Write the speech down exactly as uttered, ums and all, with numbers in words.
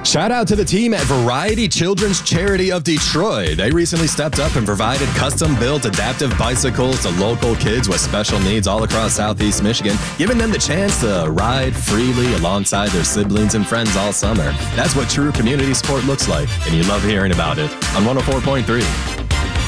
Shout out to the team at Variety Children's Charity of Detroit. They recently stepped up and provided custom-built adaptive bicycles to local kids with special needs all across Southeast Michigan, giving them the chance to ride freely alongside their siblings and friends all summer. That's what true community sport looks like, and you love hearing about it on one oh four point three.